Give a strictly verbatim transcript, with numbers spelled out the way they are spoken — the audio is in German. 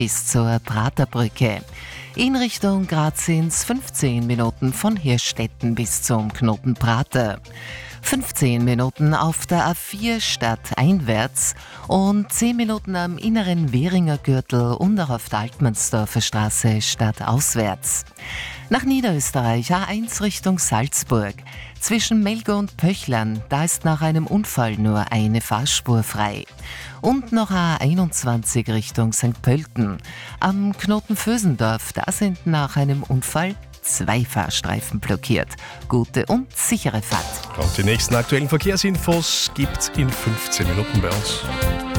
bis zur Praterbrücke. In Richtung Graz sind es fünfzehn Minuten von Hirstetten bis zum Knoten Prater. fünfzehn Minuten auf der A vier stadteinwärts und zehn Minuten am inneren Währinger Gürtel und auch auf der Altmannsdorfer Straße stadtauswärts. Nach Niederösterreich A eins Richtung Salzburg. Zwischen Melgo und Pöchlern, da ist nach einem Unfall nur eine Fahrspur frei. Und noch A einundzwanzig Richtung Sankt Pölten. Am Knoten Vösendorf, da sind nach einem Unfall zwei Fahrstreifen blockiert. Gute und sichere Fahrt. Und die nächsten aktuellen Verkehrsinfos gibt's in fünfzehn Minuten bei uns.